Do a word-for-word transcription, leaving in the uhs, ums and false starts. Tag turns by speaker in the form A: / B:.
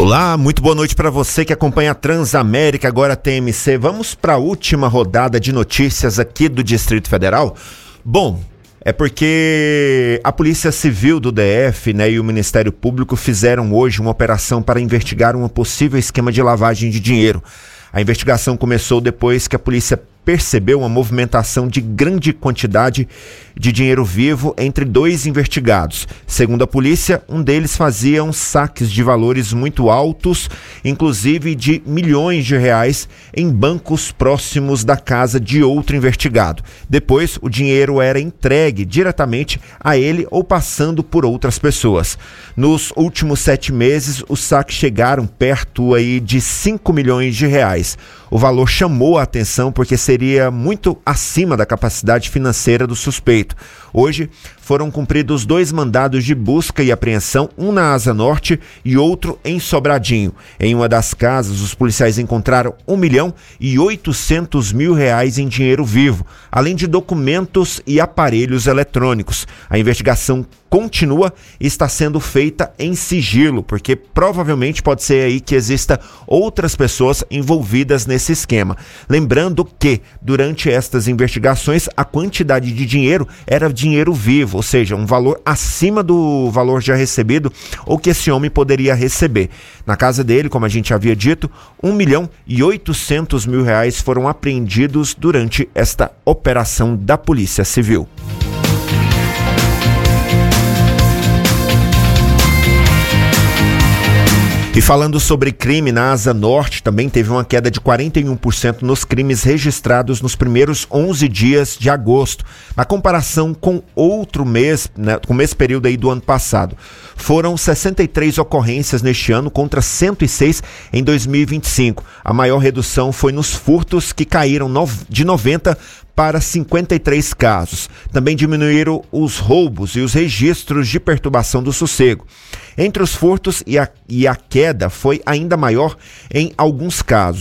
A: Olá, muito boa noite para você que acompanha a Transamérica, agora T M C. Vamos para a última rodada de notícias aqui do Distrito Federal? Bom, é porque a Polícia Civil do D F, né, e o Ministério Público fizeram hoje uma operação para investigar um possível esquema de lavagem de dinheiro. A investigação começou depois que a polícia percebeu uma movimentação de grande quantidade de dinheiro vivo entre dois investigados. Segundo a polícia, um deles fazia uns saques de valores muito altos, inclusive de milhões de reais, em bancos próximos da casa de outro investigado. Depois, o dinheiro era entregue diretamente a ele ou passando por outras pessoas. Nos últimos sete meses, os saques chegaram perto aí de cinco milhões de reais. O valor chamou a atenção porque seria muito acima da capacidade financeira do suspeito. Hoje foram cumpridos dois mandados de busca e apreensão, um na Asa Norte e outro em Sobradinho. Em uma das casas, os policiais encontraram um milhão e oitocentos mil reais em dinheiro vivo, além de documentos e aparelhos eletrônicos. A investigação continua e está sendo feita em sigilo, porque provavelmente pode ser aí que exista outras pessoas envolvidas nesse esquema. Lembrando que, durante estas investigações, a quantidade de dinheiro era dinheiro vivo, ou seja, um valor acima do valor já recebido ou que esse homem poderia receber. Na casa dele, como a gente havia dito, um milhão e oitocentos mil reais foram apreendidos durante esta operação da Polícia Civil. E falando sobre crime, na Asa Norte também teve uma queda de quarenta e um por cento nos crimes registrados nos primeiros onze dias de agosto, na comparação com outro mês, né, com o mesmo período aí do ano passado. Foram sessenta e três ocorrências neste ano contra cento e seis em dois mil e vinte e cinco. A maior redução foi nos furtos, que caíram de noventa para cinquenta e três casos. Também diminuíram os roubos e os registros de perturbação do sossego. Entre os furtos e a, e a queda foi ainda maior em alguns casos.